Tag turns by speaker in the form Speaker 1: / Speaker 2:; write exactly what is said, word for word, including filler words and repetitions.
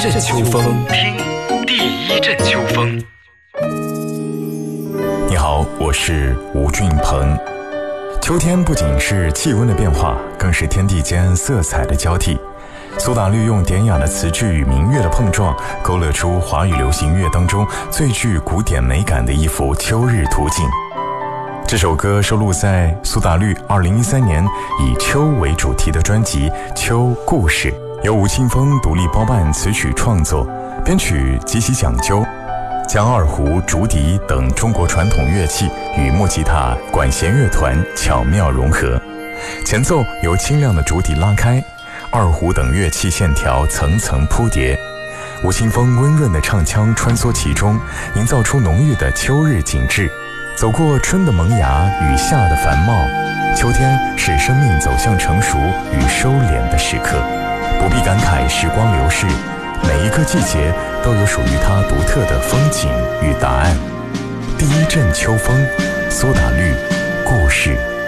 Speaker 1: 阵秋风，听第一阵秋风。
Speaker 2: 你好，我是吴俊鹏。秋天不仅是气温的变化，更是天地间色彩的交替。苏打绿用典雅的词句与民乐的碰撞，勾勒出华语流行乐当中最具古典美感的一幅秋日图景。这首歌收录在苏打绿二零一三年以秋为主题的专辑《秋故事》，由吴青峰独立包办词曲创作，编曲极其讲究，将二胡、竹笛等中国传统乐器与木吉他、管弦乐团巧妙融合，前奏由清亮的竹笛拉开，二胡等乐器线条层层铺叠，吴青峰温润的唱腔穿梭其中，营造出浓郁的秋日景致。走过春的萌芽与夏的繁茂，秋天是生命走向成熟与收敛的时刻，不必感慨时光流逝，每一个季节都有属于它独特的风景与答案。第一阵秋风，苏打绿故事。